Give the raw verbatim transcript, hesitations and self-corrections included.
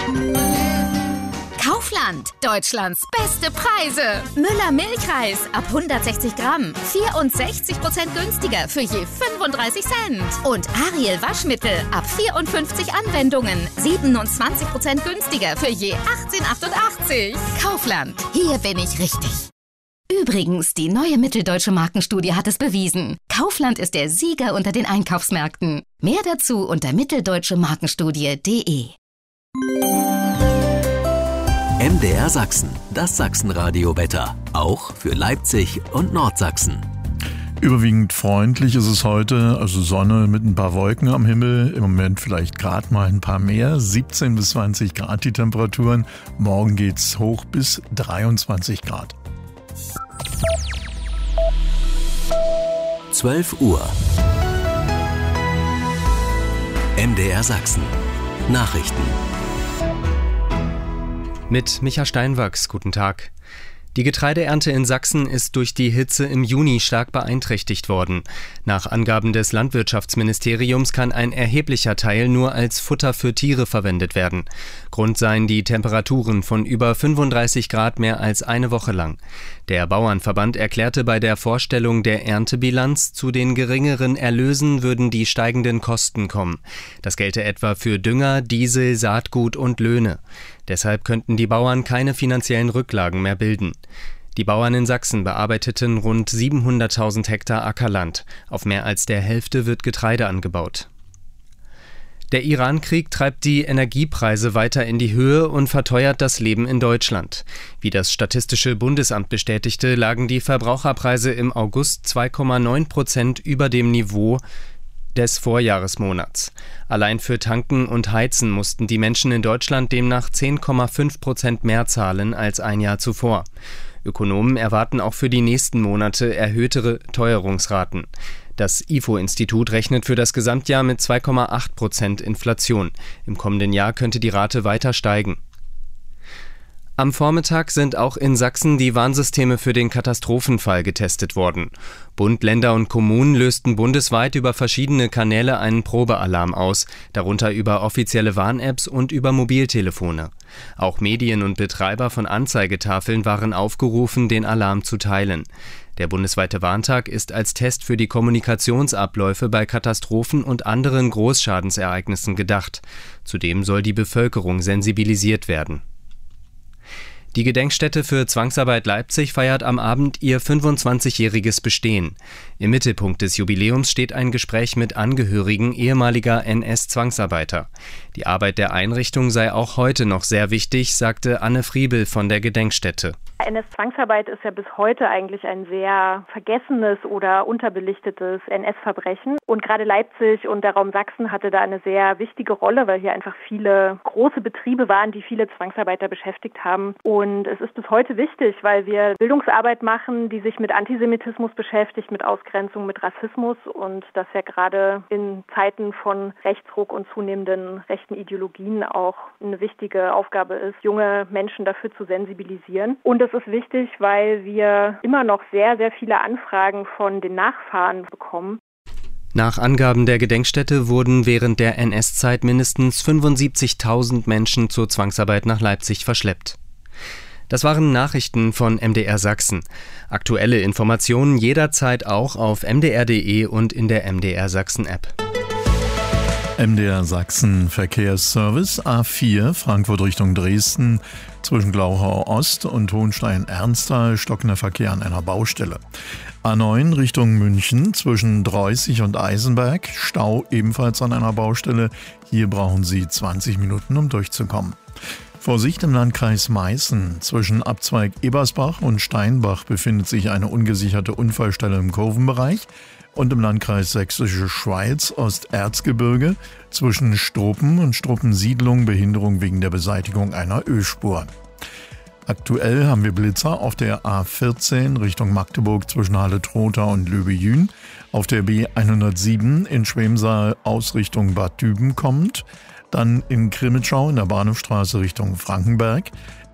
Kaufland, Deutschlands beste Preise. Müller Milchreis ab hundertsechzig Gramm, vierundsechzig Prozent günstiger für je fünfunddreißig Cent. Und Ariel Waschmittel ab vierundfünfzig Anwendungen, siebenundzwanzig Prozent günstiger für je achtzehn achtundachtzig. Kaufland, hier bin ich richtig. Übrigens, die neue Mitteldeutsche Markenstudie hat es bewiesen. Kaufland ist der Sieger unter den Einkaufsmärkten. Mehr dazu unter mitteldeutsche markenstudie punkt de. M D R Sachsen, das Sachsenradio-Wetter. Auch für Leipzig und Nordsachsen. Überwiegend freundlich ist es heute, also Sonne mit ein paar Wolken am Himmel. Im Moment vielleicht gerade mal ein paar mehr. siebzehn bis zwanzig Grad die Temperaturen. Morgen geht's hoch bis dreiundzwanzig Grad. zwölf Uhr. M D R Sachsen. Nachrichten. Mit Micha Steinwachs, guten Tag. Die Getreideernte in Sachsen ist durch die Hitze im Juni stark beeinträchtigt worden. Nach Angaben des Landwirtschaftsministeriums kann ein erheblicher Teil nur als Futter für Tiere verwendet werden. Grund seien die Temperaturen von über fünfunddreißig Grad mehr als eine Woche lang. Der Bauernverband erklärte bei der Vorstellung der Erntebilanz, zu den geringeren Erlösen würden die steigenden Kosten kommen. Das gelte etwa für Dünger, Diesel, Saatgut und Löhne. Deshalb könnten die Bauern keine finanziellen Rücklagen mehr bilden. Die Bauern in Sachsen bearbeiteten rund siebenhunderttausend Hektar Ackerland. Auf mehr als der Hälfte wird Getreide angebaut. Der Iran-Krieg treibt die Energiepreise weiter in die Höhe und verteuert das Leben in Deutschland. Wie das Statistische Bundesamt bestätigte, lagen die Verbraucherpreise im August zwei Komma neun Prozent über dem Niveau des Vorjahresmonats. Allein für Tanken und Heizen mussten die Menschen in Deutschland demnach zehn Komma fünf Prozent mehr zahlen als ein Jahr zuvor. Ökonomen erwarten auch für die nächsten Monate erhöhtere Teuerungsraten. Das I F O-Institut rechnet für das Gesamtjahr mit zwei Komma acht Prozent Inflation. Im kommenden Jahr könnte die Rate weiter steigen. Am Vormittag sind auch in Sachsen die Warnsysteme für den Katastrophenfall getestet worden. Bund, Länder und Kommunen lösten bundesweit über verschiedene Kanäle einen Probealarm aus, darunter über offizielle Warn-Apps und über Mobiltelefone. Auch Medien und Betreiber von Anzeigetafeln waren aufgerufen, den Alarm zu teilen. Der bundesweite Warntag ist als Test für die Kommunikationsabläufe bei Katastrophen und anderen Großschadensereignissen gedacht. Zudem soll die Bevölkerung sensibilisiert werden. Die Gedenkstätte für Zwangsarbeit Leipzig feiert am Abend ihr fünfundzwanzigjähriges Bestehen. Im Mittelpunkt des Jubiläums steht ein Gespräch mit Angehörigen ehemaliger N S-Zwangsarbeiter. Die Arbeit der Einrichtung sei auch heute noch sehr wichtig, sagte Anne Friebel von der Gedenkstätte. N S-Zwangsarbeit ist ja bis heute eigentlich ein sehr vergessenes oder unterbelichtetes N S-Verbrechen. Und gerade Leipzig und der Raum Sachsen hatte da eine sehr wichtige Rolle, weil hier einfach viele große Betriebe waren, die viele Zwangsarbeiter beschäftigt haben. Und es ist bis heute wichtig, weil wir Bildungsarbeit machen, die sich mit Antisemitismus beschäftigt, mit Ausgrenzung, mit Rassismus. Und das ja gerade in Zeiten von Rechtsruck und zunehmenden rechten Ideologien auch eine wichtige Aufgabe ist, junge Menschen dafür zu sensibilisieren. Und das ist wichtig, weil wir immer noch sehr, sehr viele Anfragen von den Nachfahren bekommen. Nach Angaben der Gedenkstätte wurden während der N S-Zeit mindestens fünfundsiebzigtausend Menschen zur Zwangsarbeit nach Leipzig verschleppt. Das waren Nachrichten von M D R Sachsen. Aktuelle Informationen jederzeit auch auf m d r punkt d e und in der M D R Sachsen App. M D R Sachsen Verkehrsservice A vier Frankfurt Richtung Dresden zwischen Glauchau Ost und Hohenstein-Ernsthal stockender Verkehr an einer Baustelle. A neun Richtung München zwischen Dreußig und Eisenberg, Stau ebenfalls an einer Baustelle. Hier brauchen Sie zwanzig Minuten, um durchzukommen. Vorsicht im Landkreis Meißen. Zwischen Abzweig Ebersbach und Steinbach befindet sich eine ungesicherte Unfallstelle im Kurvenbereich. Und im Landkreis Sächsische Schweiz Osterzgebirge zwischen Struppen und Struppensiedlung Behinderung wegen der Beseitigung einer Ölspur. Aktuell haben wir Blitzer auf der A vierzehn Richtung Magdeburg zwischen Halle-Trotha und Löbe-Jühn, auf der B hundertsieben in Schwemsaal Ausrichtung Bad Düben kommt, dann in Crimmitschau in der Bahnhofstraße Richtung Frankenberg,